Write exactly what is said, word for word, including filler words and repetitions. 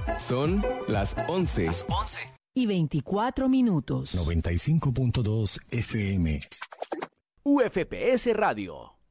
Son las once. Las once. Y veinticuatro minutos. noventa y cinco punto dos F M. U F P S Radio.